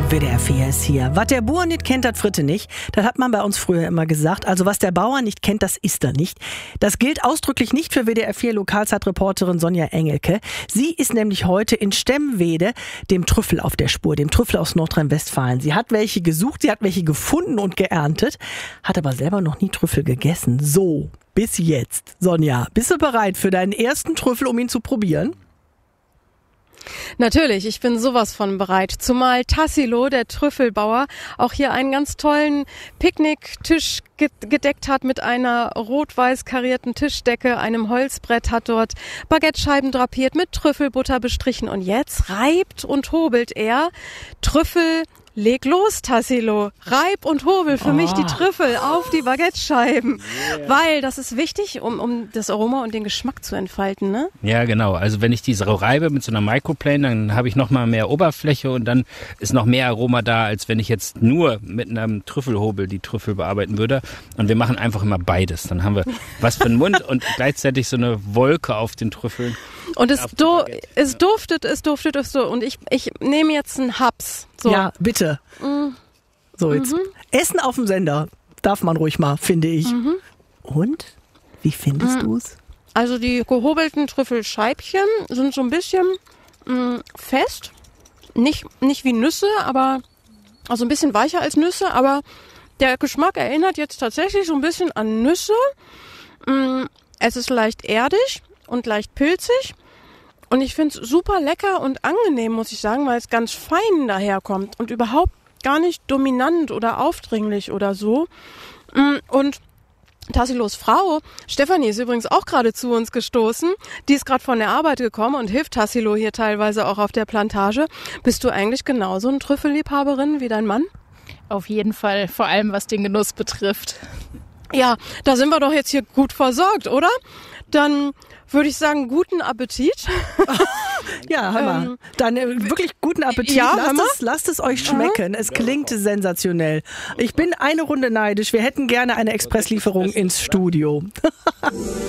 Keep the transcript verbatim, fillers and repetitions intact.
W D R vier ist hier. Was der Bauer nicht kennt, das Fritte nicht. Das hat man bei uns früher immer gesagt. Also was der Bauer nicht kennt, das isst er nicht. Das gilt ausdrücklich nicht für W D R vier Lokalzeitreporterin Sonja Engelke. Sie ist nämlich heute in Stemwede dem Trüffel auf der Spur, dem Trüffel aus Nordrhein-Westfalen. Sie hat welche gesucht, sie hat welche gefunden und geerntet, hat aber selber noch nie Trüffel gegessen. So, bis jetzt. Sonja, bist du bereit für deinen ersten Trüffel, um ihn zu probieren? Natürlich, ich bin sowas von bereit. Zumal Tassilo, der Trüffelbauer, auch hier einen ganz tollen Picknicktisch gedeckt hat mit einer rot-weiß karierten Tischdecke, einem Holzbrett, hat dort Baguettescheiben drapiert, mit Trüffelbutter bestrichen und jetzt reibt und hobelt er Trüffel. Leg los, Tassilo. Reib und hobel für oh. mich die Trüffel auf die Baguettescheiben. Yeah. Weil das ist wichtig, um, um das Aroma und den Geschmack zu entfalten, ne? Ja, genau. Also wenn ich diese reibe mit so einer Microplane, dann habe ich noch mal mehr Oberfläche und dann ist noch mehr Aroma da, als wenn ich jetzt nur mit einem Trüffelhobel die Trüffel bearbeiten würde. Und wir machen einfach immer beides. Dann haben wir was für den Mund und gleichzeitig so eine Wolke auf den Trüffeln. Und es, do, es duftet, es duftet, es so. Und ich, ich nehme jetzt einen Haps. So. Ja, bitte. Mm. So, jetzt. Mhm. Essen auf dem Sender darf man ruhig mal, finde ich. Mhm. Und? Wie findest mhm. du es? Also die gehobelten Trüffelscheibchen sind so ein bisschen mh, fest. Nicht, nicht wie Nüsse, aber also ein bisschen weicher als Nüsse. Aber der Geschmack erinnert jetzt tatsächlich so ein bisschen an Nüsse. Mh, es ist leicht erdig und leicht pilzig. Und ich finde es super lecker und angenehm, muss ich sagen, weil es ganz fein daherkommt und überhaupt gar nicht dominant oder aufdringlich oder so. Und Tassilos Frau, Stefanie, ist übrigens auch gerade zu uns gestoßen. Die ist gerade von der Arbeit gekommen und hilft Tassilo hier teilweise auch auf der Plantage. Bist du eigentlich genauso eine Trüffelliebhaberin wie dein Mann? Auf jeden Fall, vor allem was den Genuss betrifft. Ja, da sind wir doch jetzt hier gut versorgt, oder? Dann würde ich sagen, guten Appetit. Ja, hör mal. Ähm, Dann äh, wirklich guten Appetit. Ja, lasst, es, lasst es euch schmecken. Es klingt sensationell. Ich bin eine Runde neidisch. Wir hätten gerne eine Expresslieferung ins Studio.